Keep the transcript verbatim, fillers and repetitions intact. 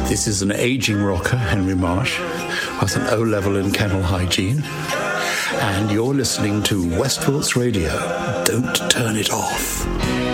This is an aging rocker, Henry Marsh, with an O level in kennel hygiene. And you're listening to Westport's Radio. Don't turn it off.